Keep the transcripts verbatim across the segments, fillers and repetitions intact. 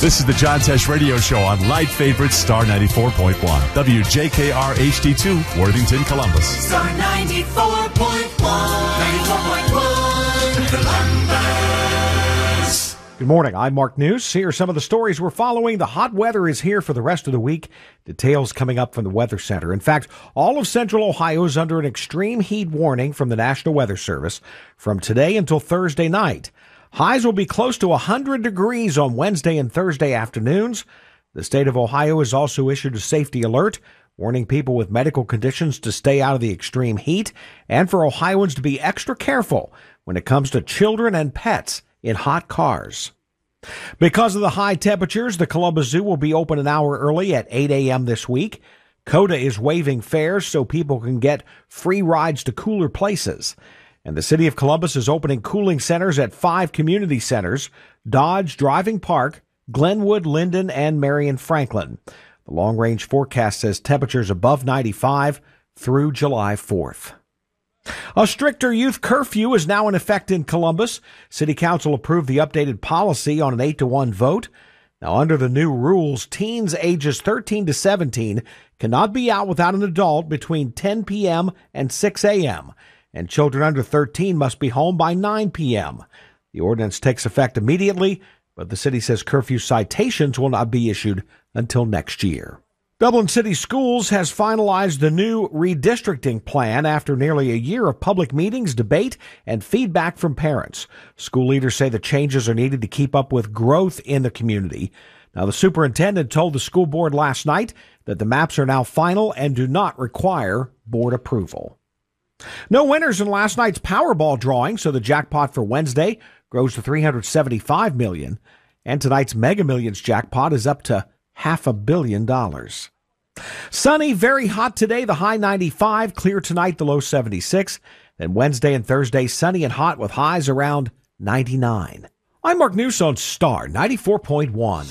This is the John Tesh Radio Show on Light Favorite Star ninety-four point one. W J K R H D two, Worthington, Columbus. Star ninety-four point one. ninety-four point one, Columbus. Good morning. I'm Mark News. Here are some of the stories we're following. The hot weather is here for the rest of the week. Details coming up from the Weather Center. In fact, all of Central Ohio is under an extreme heat warning from the National Weather Service from today until Thursday night. Highs will be close to one hundred degrees on Wednesday and Thursday afternoons. The state of Ohio has also issued a safety alert, warning people with medical conditions to stay out of the extreme heat and for Ohioans to be extra careful when it comes to children and pets in hot cars. Because of the high temperatures, the Columbus Zoo will be open an hour early at eight a.m. this week. CODA is waiving fares so people can get free rides to cooler places. And the city of Columbus is opening cooling centers at five community centers: Dodge, Driving Park, Glenwood, Linden, and Marion Franklin. The long-range forecast says temperatures above ninety-five through July fourth. A stricter youth curfew is now in effect in Columbus. City Council approved the updated policy on an eight to one vote. Now, under the new rules, teens ages thirteen to seventeen cannot be out without an adult between ten p.m. and six a.m., and children under thirteen must be home by nine p.m. The ordinance takes effect immediately, but the city says curfew citations will not be issued until next year. Dublin City Schools has finalized the new redistricting plan after nearly a year of public meetings, debate, and feedback from parents. School leaders say the changes are needed to keep up with growth in the community. Now, the superintendent told the school board last night that the maps are now final and do not require board approval. No winners in last night's Powerball drawing, so the jackpot for Wednesday grows to three hundred seventy-five million dollars, and tonight's Mega Millions jackpot is up to half a billion dollars. Sunny, very hot today, the high ninety-five, clear tonight, the low seventy-six. Then Wednesday and Thursday, sunny and hot with highs around ninety-nine. I'm Mark News on Star ninety-four point one.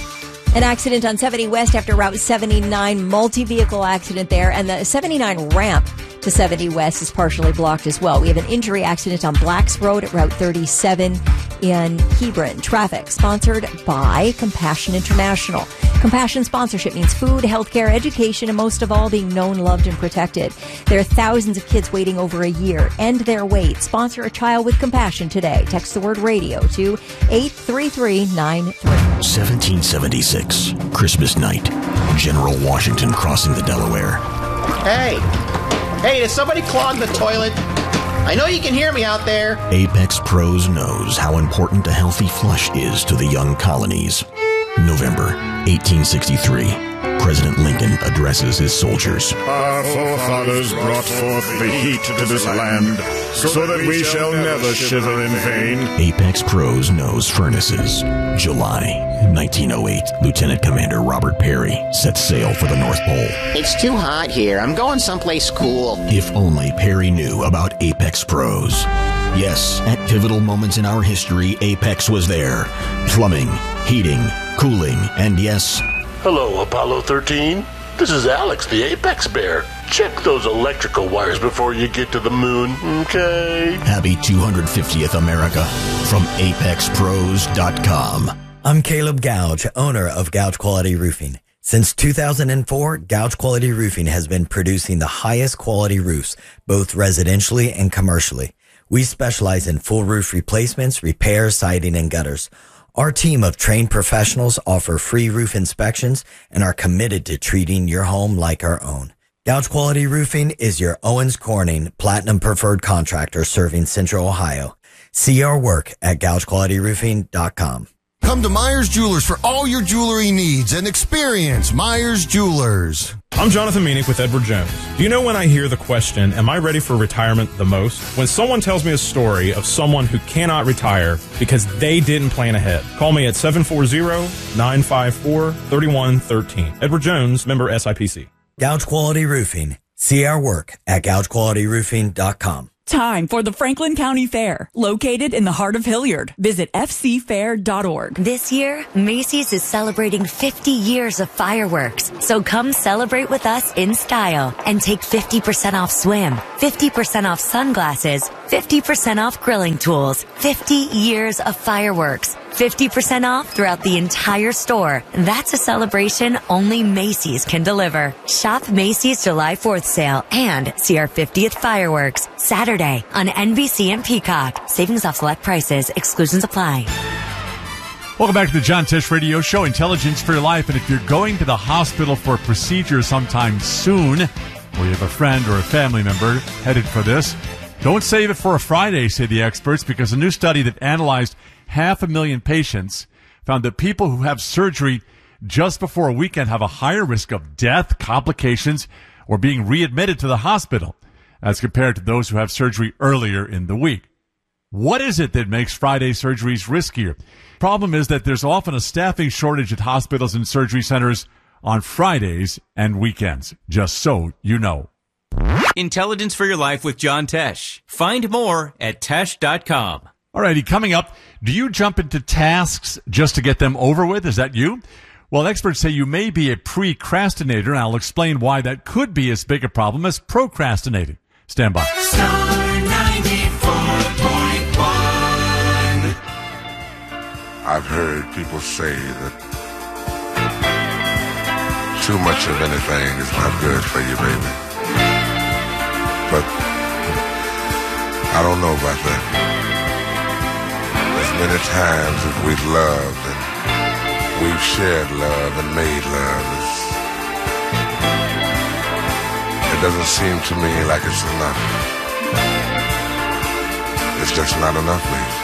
An accident on seventy West after Route seventy-nine, multi-vehicle accident there, and the seventy-nine ramp to seventy West is partially blocked as well. We have an injury accident on Blacks Road at Route thirty-seven in Hebron. Traffic sponsored by Compassion International. Compassion sponsorship means food, healthcare, education, and most of all, being known, loved, and protected. There are thousands of kids waiting over a year. End their wait. Sponsor a child with compassion today. Text the word radio to eight three three nine three. seventeen seventy-six, Christmas night. General Washington crossing the Delaware. Hey! Hey, did somebody clog the toilet? I know you can hear me out there. Apex Pros knows how important a healthy flush is to the young colonies. November eighteen sixty-three. President Lincoln addresses his soldiers. Our forefathers brought forth the heat to this land, so that we shall never shiver in vain. Apex Pros knows furnaces. July nineteen oh eight. Lieutenant Commander Robert Perry sets sail for the North Pole. It's too hot here. I'm going someplace cool. If only Perry knew about Apex Pros. Yes, at pivotal moments in our history, Apex was there. Plumbing, heating, cooling, and yes... Hello, Apollo thirteen. This is Alex, the Apex Bear. Check those electrical wires before you get to the moon, okay? Happy two hundred fiftieth America from apex pros dot com. I'm Caleb Gouge, owner of Gouge Quality Roofing. Since two thousand four, Gouge Quality Roofing has been producing the highest quality roofs, both residentially and commercially. We specialize in full roof replacements, repairs, siding, and gutters. Our team of trained professionals offer free roof inspections and are committed to treating your home like our own. Gouge Quality Roofing is your Owens Corning Platinum Preferred Contractor serving Central Ohio. See our work at gouge quality roofing dot com. Come to Myers Jewelers for all your jewelry needs and experience Myers Jewelers. I'm Jonathan Meanick with Edward Jones. Do you know when I hear the question, am I ready for retirement the most? When someone tells me a story of someone who cannot retire because they didn't plan ahead. Call me at seven four zero, nine five four, three one one three. Edward Jones, member S I P C. Gouge Quality Roofing. See our work at gouge quality roofing dot com. Time for the Franklin County Fair, located in the heart of Hilliard. Visit f c fair dot org. This year, Macy's is celebrating fifty years of fireworks. So come celebrate with us in style and take fifty percent off swim, fifty percent off sunglasses, fifty percent off grilling tools. fifty years of fireworks. fifty percent off throughout the entire store. That's a celebration only Macy's can deliver. Shop Macy's July fourth sale and see our fiftieth fireworks Saturday on N B C and Peacock. Savings off select prices. Exclusions apply. Welcome back to the John Tesh Radio Show, Intelligence for Your Life. And if you're going to the hospital for a procedure sometime soon, or you have a friend or a family member headed for this, don't save it for a Friday, say the experts, because a new study that analyzed half a million patients found that people who have surgery just before a weekend have a higher risk of death, complications, or being readmitted to the hospital as compared to those who have surgery earlier in the week. What is it that makes Friday surgeries riskier? Problem is that there's often a staffing shortage at hospitals and surgery centers on Fridays and weekends, just so you know. Intelligence for Your Life with John Tesh. Find more at tesh dot com. Alrighty, coming up, do you jump into tasks just to get them over with? Is that you? Well, experts say you may be a precrastinator, and I'll explain why that could be as big a problem as procrastinating. Stand by. Star ninety-four point one. I've heard people say that too much of anything is not good for you, baby. But I don't know about that. As many times as we've loved and we've shared love and made love, it's, it doesn't seem to me like it's enough. It's just not enough, baby.